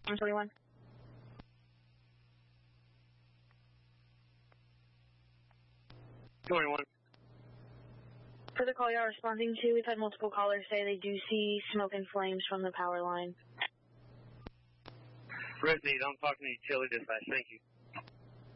21. For the call you are responding to, we've had multiple callers say they do see smoke and flames from the power line. Brittany, don't talk to me utility dispatch. Thank you.